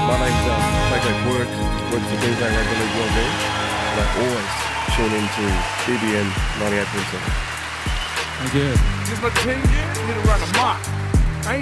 My name's like work for Tuesday Rugby League Wellbeing, and I always tune into BBN 98.7. Thank you. Just my team, hit it around the mark.